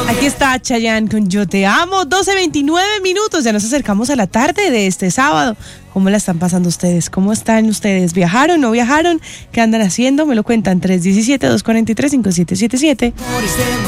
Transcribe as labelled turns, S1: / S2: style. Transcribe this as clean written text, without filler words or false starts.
S1: Aquí está Chayanne con Yo Te Amo, 12:29 minutos, ya nos acercamos a la tarde de este sábado. ¿Cómo la están pasando ustedes? ¿Cómo están ustedes? ¿Viajaron, no viajaron? ¿Qué andan haciendo? Me lo cuentan 317-243-5777.